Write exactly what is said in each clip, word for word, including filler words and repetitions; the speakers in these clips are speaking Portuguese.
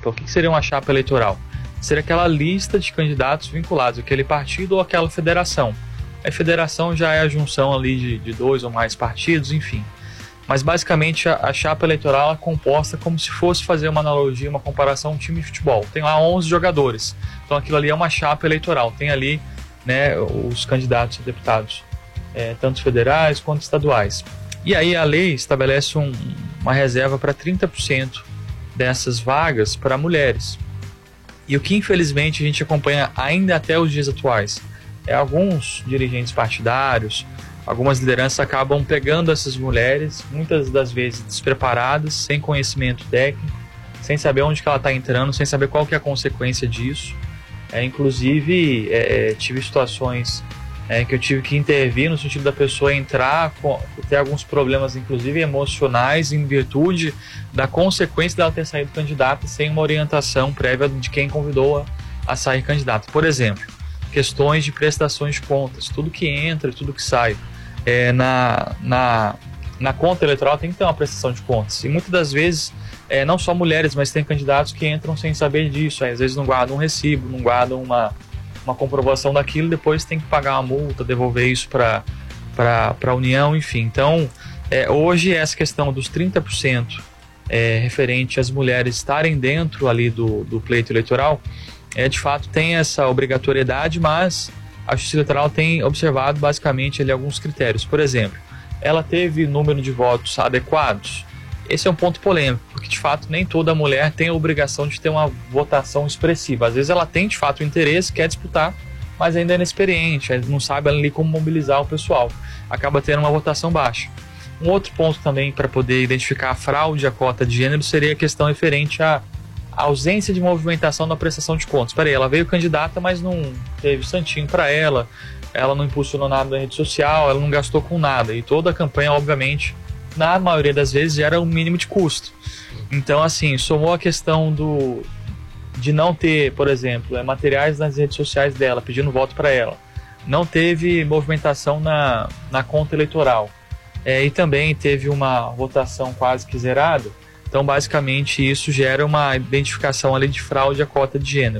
chapa. O que seria uma chapa eleitoral? Seria aquela lista de candidatos vinculados àquele partido ou àquela federação. A federação já é a junção ali de, de dois ou mais partidos, enfim. Mas basicamente a, a chapa eleitoral é composta como se fosse fazer uma analogia, uma comparação a um time de futebol. Tem lá onze jogadores, então aquilo ali é uma chapa eleitoral. Tem ali, né, os candidatos a deputados, é, tanto federais quanto estaduais. E aí a lei estabelece um, uma reserva para trinta por cento dessas vagas para mulheres. E o que infelizmente a gente acompanha ainda até os dias atuais é alguns dirigentes partidários, algumas lideranças acabam pegando essas mulheres, muitas das vezes despreparadas, sem conhecimento técnico, sem saber onde que ela está entrando, sem saber qual que é a consequência disso. É, inclusive, é, tive situações é, que eu tive que intervir no sentido da pessoa entrar, com, ter alguns problemas, inclusive emocionais, em virtude da consequência dela ter saído candidata sem uma orientação prévia de quem convidou a, a sair candidata. Por exemplo, questões de prestações de contas, tudo que entra, tudo que sai é, na, na, na conta eleitoral tem que ter uma prestação de contas. E muitas das vezes, é, não só mulheres, mas tem candidatos que entram sem saber disso. Aí, às vezes não guardam um recibo, não guardam uma, uma comprovação daquilo, depois tem que pagar uma multa, devolver isso para a União, enfim. Então, é, hoje essa questão dos trinta por cento é, referente às mulheres estarem dentro ali do, do pleito eleitoral, É, de fato tem essa obrigatoriedade, mas a Justiça Eleitoral tem observado basicamente ali alguns critérios. Por exemplo, ela teve número de votos adequados? Esse é um ponto polêmico, porque de fato nem toda mulher tem a obrigação de ter uma votação expressiva. Às vezes ela tem de fato o interesse, quer disputar, mas ainda é inexperiente, não sabe ali como mobilizar o pessoal. Acaba tendo uma votação baixa. Um outro ponto também para poder identificar a fraude à cota de gênero seria a questão referente a a ausência de movimentação na prestação de contas. Espera aí, ela veio candidata, mas não teve santinho para ela, ela não impulsionou nada na rede social, ela não gastou com nada. E toda a campanha, obviamente, na maioria das vezes, gera um mínimo de custo. Então, assim, somou a questão do, de não ter, por exemplo, é, materiais nas redes sociais dela, pedindo voto para ela. Não teve movimentação na, na conta eleitoral. É, e também teve uma votação quase que zerada. Então, basicamente, isso gera uma identificação ali de fraude à cota de gênero.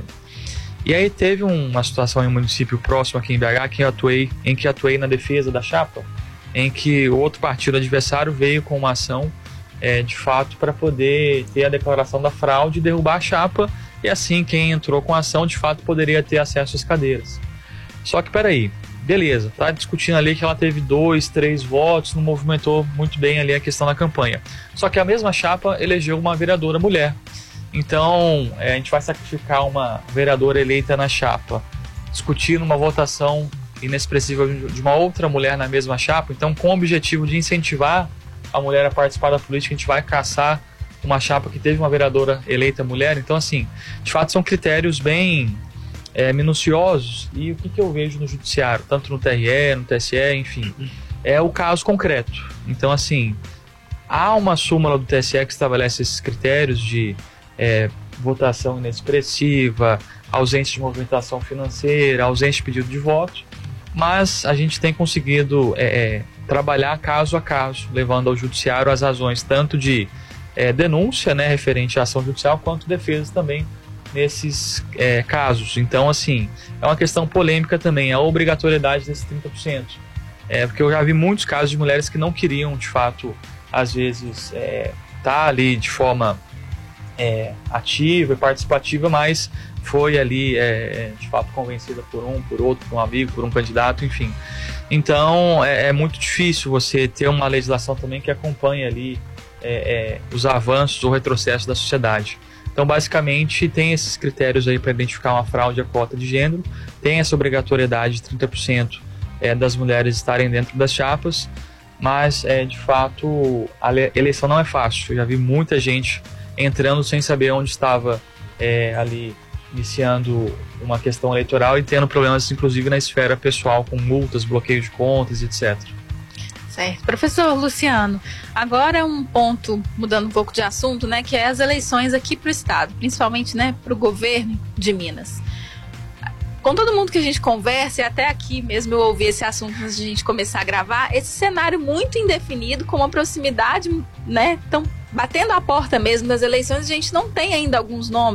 E aí teve uma situação em um município próximo aqui em B H que eu atuei, em que atuei na defesa da chapa, em que o outro partido adversário veio com uma ação, é, de fato, para poder ter a declaração da fraude e derrubar a chapa, e assim quem entrou com a ação, de fato, poderia ter acesso às cadeiras. Só que, peraí, beleza, tá discutindo ali que ela teve dois, três votos, não movimentou muito bem ali a questão da campanha. Só que a mesma chapa elegeu uma vereadora mulher. Então, é, a gente vai sacrificar uma vereadora eleita na chapa, discutindo uma votação inexpressiva de uma outra mulher na mesma chapa. Então, com o objetivo de incentivar a mulher a participar da política, a gente vai caçar uma chapa que teve uma vereadora eleita mulher. Então, assim, de fato são critérios bem... É, minuciosos, e o que, que eu vejo no judiciário, tanto no T R E, no T S E, enfim, é o caso concreto. Então, assim, há uma súmula do T S E que estabelece esses critérios de é, votação inexpressiva, ausência de movimentação financeira, ausência de pedido de voto, mas a gente tem conseguido é, é, trabalhar caso a caso, levando ao judiciário as razões tanto de é, denúncia, né, referente à ação judicial, quanto defesa também nesses é, casos. Então, assim, é uma questão polêmica também, a obrigatoriedade desses trinta por cento. É, porque eu já vi muitos casos de mulheres que não queriam, de fato, às vezes, é, tá ali de forma é, ativa e participativa, mas foi ali, é, de fato, convencida por um, por outro, por um amigo, por um candidato, enfim. Então, é, é muito difícil você ter uma legislação também que acompanhe ali é, é, os avanços ou retrocessos da sociedade. Então, basicamente, tem esses critérios aí para identificar uma fraude à cota de gênero, tem essa obrigatoriedade de trinta por cento é, das mulheres estarem dentro das chapas, mas, é, de fato, a eleição não é fácil. Eu já vi muita gente entrando sem saber onde estava é, ali, iniciando uma questão eleitoral e tendo problemas, inclusive, na esfera pessoal, com multas, bloqueio de contas, etcétera. Certo. Professor Luciano, agora um ponto, mudando um pouco de assunto, né, que é as eleições aqui para o Estado, principalmente, né, para o governo de Minas. Com todo mundo que a gente conversa, e até aqui mesmo eu ouvi esse assunto antes de a gente começar a gravar, esse cenário muito indefinido, com uma proximidade, né, tão batendo a porta mesmo das eleições, a gente não tem ainda alguns nomes.